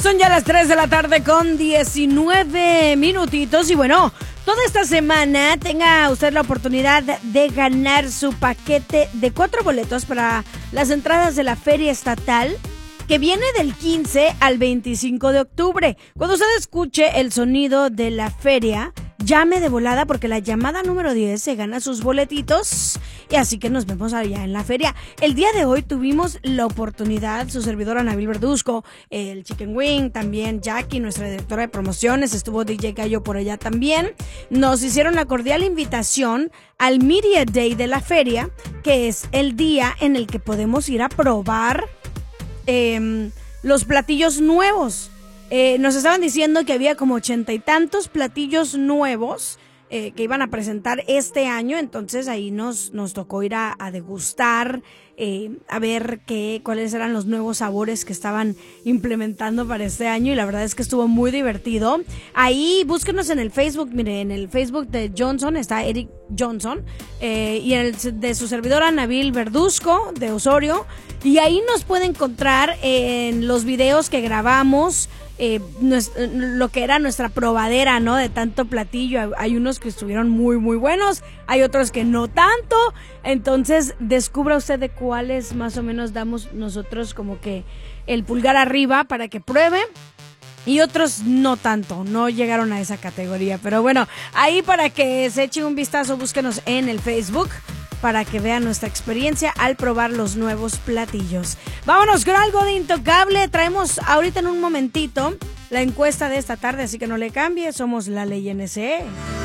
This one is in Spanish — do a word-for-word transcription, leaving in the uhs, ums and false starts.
Son ya las tres de la tarde con diecinueve minutitos y bueno, toda esta semana tenga usted la oportunidad de ganar su paquete de cuatro boletos para las entradas de la Feria Estatal que viene del quince al veinticinco de octubre. Cuando usted escuche el sonido de la feria, llame de volada porque la llamada número diez se gana sus boletitos y así que nos vemos allá en la feria. El día de hoy tuvimos la oportunidad, su servidora Nabil Verduzco, el Chicken Wing, también Jackie, nuestra directora de promociones, estuvo D J Gallo por allá también. Nos hicieron la cordial invitación al Media Day de la feria, que es el día en el que podemos ir a probar eh, los platillos nuevos. Eh, nos estaban diciendo que había como ochenta y tantos platillos nuevos eh, que iban a presentar este año, entonces ahí nos, nos tocó ir a, a degustar, eh, a ver qué, cuáles eran los nuevos sabores que estaban implementando para este año y la verdad es que estuvo muy divertido. Ahí búsquenos en el Facebook, mire, en el Facebook de Johnson está Eric Johnson eh, y en el de su servidora Nabil Verduzco de Osorio y ahí nos puede encontrar en los videos que grabamos. Eh, nuestro, lo que era nuestra probadera, ¿no? De tanto platillo. Hay unos que estuvieron muy, muy buenos. Hay otros que no tanto. Entonces, descubra usted de cuáles más o menos damos nosotros como que el pulgar arriba para que pruebe. Y otros no tanto, no llegaron a esa categoría. Pero bueno, ahí para que se eche un vistazo, búsquenos en el Facebook para que vean nuestra experiencia al probar los nuevos platillos. Vámonos con algo de Intocable. Traemos ahorita en un momentito la encuesta de esta tarde, así que no le cambie. Somos La Ley N C E.